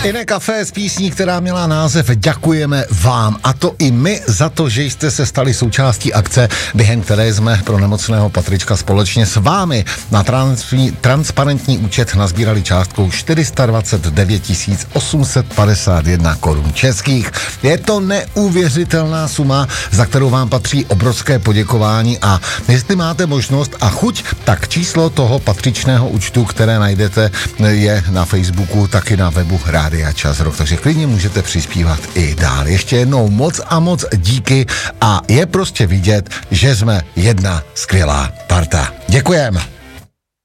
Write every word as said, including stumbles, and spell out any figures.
Jiné kafe s písní, která měla název Děkujeme vám. A to i my za to, že jste se stali součástí akce, během které jsme pro nemocného Patrička společně s vámi na trans- transparentní účet nazbírali částkou čtyři sta dvacet devět tisíc osm set padesát jedna korun českých. Je to neuvěřitelná suma, za kterou vám patří obrovské poděkování, a jestli máte možnost a chuť, tak číslo toho patřičného účtu, které najdete, je na Facebooku, taky na webu Rádia Čas Rock, takže klidně můžete přispívat i dál. Ještě jednou moc a moc díky, a je prostě vidět, že jsme jedna skvělá parta. Děkujeme.